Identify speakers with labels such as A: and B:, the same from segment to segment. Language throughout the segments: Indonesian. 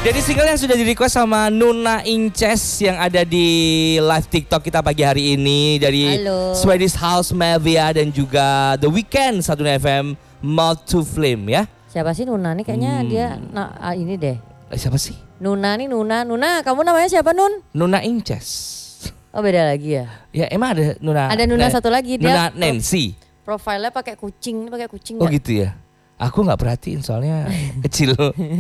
A: Jadi single yang sudah di-request sama Nuna Inces yang ada di live TikTok kita pagi hari ini dari Swedish House Mafia dan juga The Weeknd 1 FM Mouth to Flame ya.
B: Siapa sih Nuna nih? Kayaknya dia ini deh.
A: Siapa sih?
B: Nuna nih Nuna. Kamu namanya siapa Nun?
A: Nuna Inces.
B: Oh beda lagi ya?
A: Ya emang ada Nuna.
B: Ada Nuna satu lagi dia.
A: Nuna Nancy.
B: Profilnya pakai kucing
A: Oh gak? Gitu ya. Aku nggak perhatiin soalnya kecil.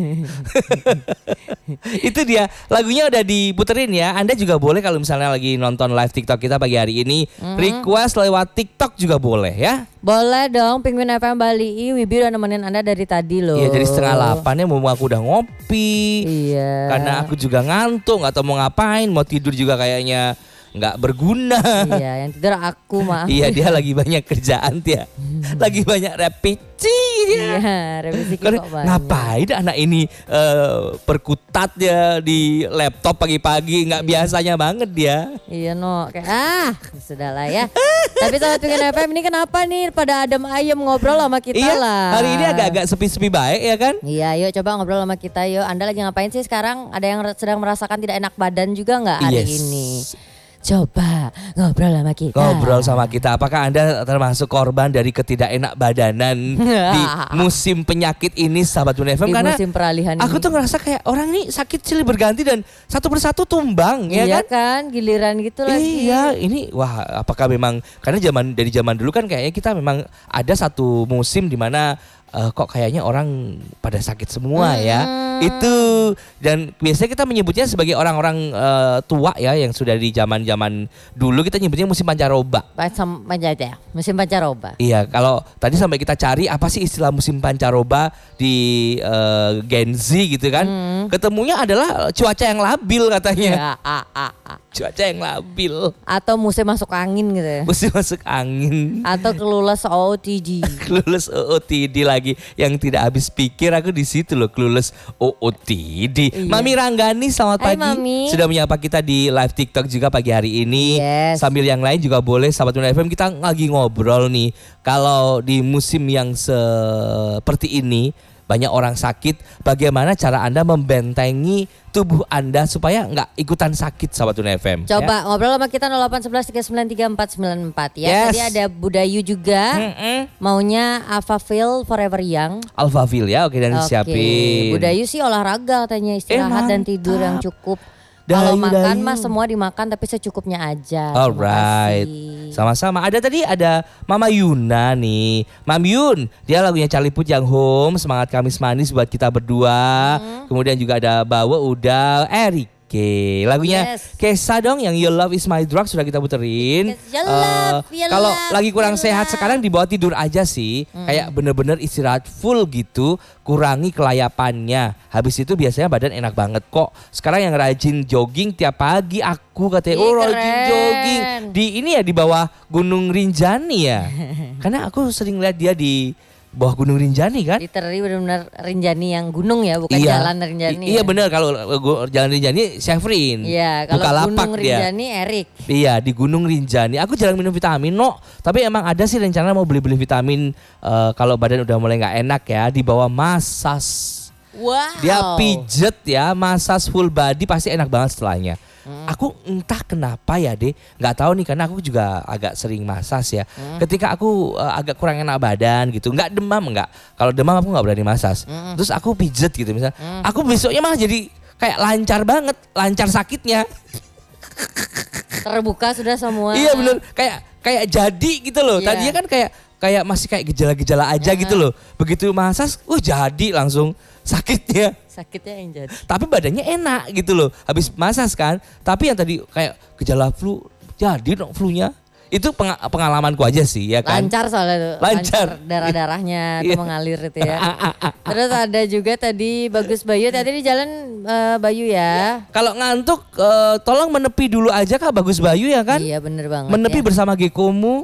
A: Itu dia lagunya udah diputerin ya. Anda juga boleh kalau misalnya lagi nonton live TikTok kita pagi hari ini request lewat TikTok juga boleh ya.
B: Boleh dong. Penguin FM Bali Wibi udah nemenin Anda dari tadi loh.
A: Iya dari 7:30 ya, mau aku udah ngopi.
B: Iya.
A: Karena aku juga ngantuk atau mau ngapain, mau tidur juga kayaknya nggak berguna.
B: Iya, yang tidur aku maaf.
A: Iya dia lagi banyak kerjaan dia, lagi banyak repetisi dia.
B: Iya, repetisi kok banyak.
A: Ngapain anak ini perkutat ya di laptop pagi-pagi, nggak biasanya banget dia.
B: Iya no, kayak sudahlah ya. Tapi Sobat Pengen FM ini kenapa nih pada adem ayem ngobrol sama kita
A: iya,
B: lah.
A: Hari ini agak-agak sepi-sepi baik ya kan?
B: Iya, yuk coba ngobrol sama kita yuk. Anda lagi ngapain sih sekarang? Ada yang sedang merasakan tidak enak badan juga nggak hari ini? Coba ngobrol sama kita.
A: Ngobrol sama kita. Apakah Anda termasuk korban dari ketidakenak badanan di musim penyakit ini sahabat Bun FM?
B: Di
A: karena
B: musim peralihan
A: aku
B: ini.
A: Tuh ngerasa kayak orang ini sakit silih berganti dan satu persatu tumbang ya
B: iya
A: kan?
B: Giliran gitu lagi.
A: Iya, ini wah apakah memang karena dari zaman dulu kan kayaknya kita memang ada satu musim di mana kok kayaknya orang pada sakit semua ya. Itu dan biasanya kita menyebutnya sebagai orang-orang tua ya yang sudah di zaman-zaman dulu kita nyebutnya musim pancaroba.
B: Musim pancaroba.
A: Iya, kalau tadi sampai kita cari apa sih istilah musim pancaroba di Gen Z gitu kan. Ketemunya adalah cuaca yang labil katanya. Cuaca yang labil.
B: Atau musim masuk angin gitu ya.
A: Musim masuk angin.
B: Atau kelulus OOTD.
A: Kelulus OOTD lagi yang tidak habis pikir aku di situ loh, kelulus OOTD. Iya. Mami Ranggani selamat pagi.
B: Mami.
A: Sudah menyapa kita di live TikTok juga pagi hari ini.
B: Yes.
A: Sambil yang lain juga boleh sahabat Bun FM kita lagi ngobrol nih. Kalau di musim yang seperti ini banyak orang sakit, bagaimana cara Anda membentengi tubuh Anda supaya nggak ikutan sakit sahabat Bun FM?
B: Coba ngobrol sama kita 0811 393 494 ya.
A: Yes.
B: Tadi ada Budayu juga. Maunya Alphaville Forever Young.
A: Alphaville ya, oke dan siapin.
B: Budayu sih olahraga katanya, istirahat dan tidur yang cukup.
A: Dayu,
B: kalau makan mah semua dimakan tapi secukupnya aja.
A: Alright, sama-sama. Ada Mama Yuna nih, Mam Yun. Dia lagunya Charlie Puth yang Home, semangat Kamis manis buat kita berdua. Kemudian juga ada Bawa udah Eric. Oke, lagunya Kesa dong yang Your Love Is My Drug sudah kita puterin. Kalau lagi kurang sehat sekarang dibawa tidur aja sih. Kayak bener-bener istirahat full gitu, kurangi kelayapannya. Habis itu biasanya badan enak banget kok. Sekarang yang rajin jogging tiap pagi aku katanya, rajin jogging. Di ini ya di bawah Gunung Rinjani ya. Karena aku sering lihat dia di bawah Gunung Rinjani kan?
B: Literally benar-benar Rinjani yang gunung ya, bukan jalan Rinjani.
A: Iya benar, kalau jalan Rinjani Syafrin.
B: Iya, kalau Gunung Rinjani Erik.
A: Iya, di Gunung Rinjani. Aku jarang minum vitamin tapi emang ada sih rencana mau beli vitamin kalau badan udah mulai nggak enak ya, dibawa massage.
B: Wow.
A: Dia pijet ya, massage full body pasti enak banget setelahnya. Aku entah kenapa ya deh, nggak tahu nih karena aku juga agak sering massage ya. Ketika aku agak kurang enak badan gitu, nggak demam nggak. Kalau demam aku nggak berani massage. Terus aku pijet gitu misalnya, aku besoknya malah jadi kayak lancar banget, lancar sakitnya.
B: Terbuka sudah semua.
A: Iya bener, kayak jadi gitu loh. Tadinya kan kayak masih kayak gejala-gejala aja gitu loh. Begitu massage, jadi langsung sakitnya
B: yang jadi.
A: Tapi badannya enak gitu loh. Habis massage kan. Tapi yang tadi kayak gejala flu jadi dong flu-nya. Itu pengalamanku aja sih ya kan.
B: Lancar soalnya tuh. Lancar darah-darahnya tuh mengalir itu ya. Terus ada juga tadi Bagus Bayu. Tadi di jalan Bayu ya.
A: Kalau ngantuk tolong menepi dulu aja Kak Bagus Bayu ya kan.
B: Iya bener banget
A: menepi
B: ya.
A: Bersama Gekomu.